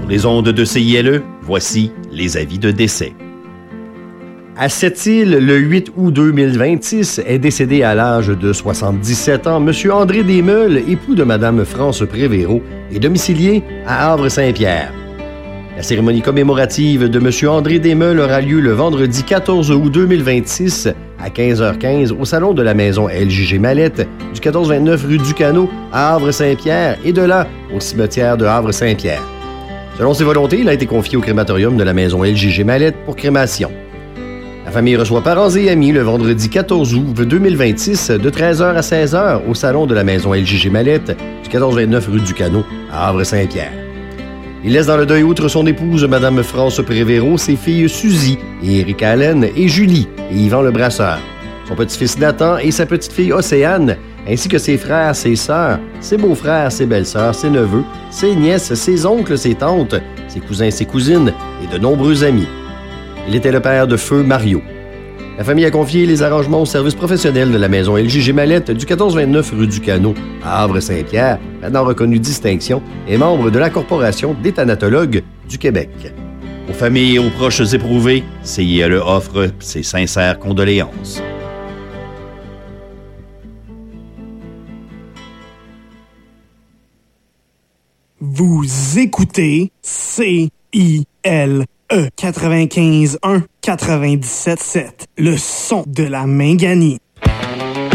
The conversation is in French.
Sur les ondes de CILE, voici les avis de décès. À Sept-Îles, le 8 août 2026, est décédé à l'âge de 77 ans M. André Desmeules, époux de Mme France Prévéro et domicilié à Havre-Saint-Pierre. La cérémonie commémorative de M. André Desmeules aura lieu le vendredi 14 août 2026 à 15h15 au salon de la maison LJG Mallette du 1429 rue Ducano à Havre-Saint-Pierre et de là au cimetière de Havre-Saint-Pierre. Selon ses volontés, il a été confié au crématorium de la maison LJG Mallette pour crémation. La famille reçoit parents et amis le vendredi 14 août 2026 de 13h à 16h au salon de la maison LJG Mallette du 1429 rue Ducano à Havre-Saint-Pierre. Il laisse dans le deuil outre son épouse, Mme France Prévéro, ses filles Suzy et Erika Allen et Julie et Yvan le Brasseur, son petit-fils Nathan et sa petite-fille Océane, ainsi que ses frères, ses sœurs, ses beaux-frères, ses belles-sœurs, ses neveux, ses nièces, ses oncles, ses tantes, ses cousins, ses cousines et de nombreux amis. Il était le père de feu Mario. La famille a confié les arrangements au service professionnel de la maison LJG Mallette du 1429 rue Ducano à Havre-Saint-Pierre, maintenant reconnu distinction, et membre de la Corporation des thanatologues du Québec. Aux familles et aux proches éprouvés, CILE offre ses sincères condoléances. Vous écoutez CILE 95.1 97.7, le son de la Minganie.